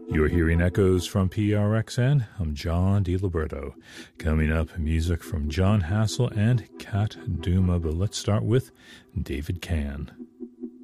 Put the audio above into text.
You're hearing echoes from PRXN. I'm John DiLiberto. Coming up, music from John Hassell and Kat Duma, but let's start with David Cann.